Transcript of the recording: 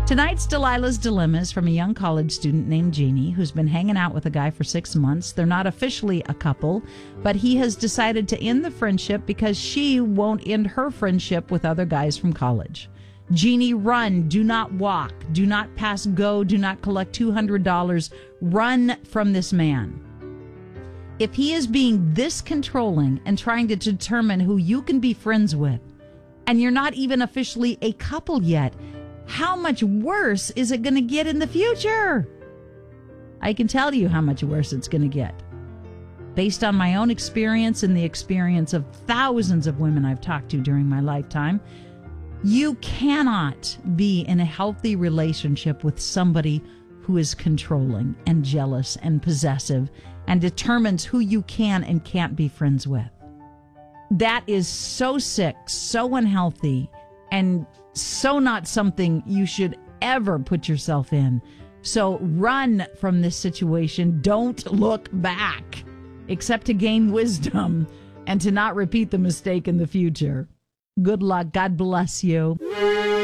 Tonight's Delilah's Dilemma is from a young college student named Jeannie who's been hanging out with a guy for 6 months. They're not officially a couple, but he has decided to end the friendship because she won't end her friendship with other guys from college. Jeannie, run. Do not walk. Do not pass go. Do not collect $200. Run from this man. If he is being this controlling and trying to determine who you can be friends with, and you're not even officially a couple yet, how much worse is it going to get in the future? I can tell you how much worse it's going to get. Based on my own experience and the experience of thousands of women I've talked to during my lifetime, you cannot be in a healthy relationship with somebody who is controlling and jealous and possessive and determines who you can and can't be friends with. That is so sick, so unhealthy, and so not something you should ever put yourself in. So run from this situation. Don't look back, except to gain wisdom and to not repeat the mistake in the future. Good luck. God bless you.